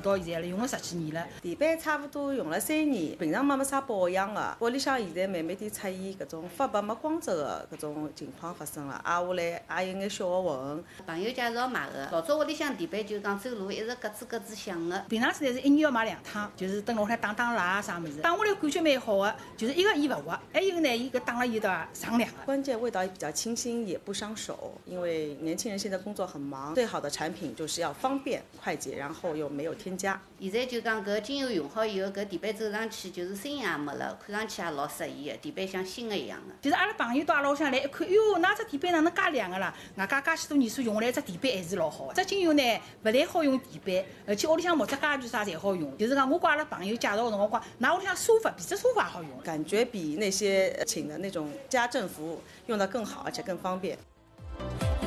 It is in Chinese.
到现在了，用了10几年了。 地板差不多用了3年，平常没啥保养的，屋里向现在慢慢点出现搿种发白没光泽的搿种情况发生了，挨下来也有眼小的纹。 朋友介绍买的，老早屋里向地板就讲走路一直咯吱响的。 平常时呢是1年要买2趟，就是蹲辣屋里打蜡啊啥物事，打下来感觉蛮好的，就是一个伊勿滑，还有呢伊搿打了伊的上凉的。 关键味道也比较清新，也不伤手，因为年轻人现在工作很忙，最好的产品就是要方便快捷，然后又没有添加。 现在就讲搿精油用好以后，搿地板走上去就是声音也没了，看上去也老适意的，地板像新的一样的。 就是阿拉朋友到阿拉屋里向来一看，哟，㑚只地板哪能介亮个啦？外加介许多年数用下来，只地板还是老好的。这精油呢，勿但好用地板，而且屋里向木质家具啥侪好用。就是讲，我跟阿拉朋友介绍的辰光，讲㑚屋里向沙发、皮质沙发也好用， 感觉比那些请的那种家政服务用的更好，而且更方便。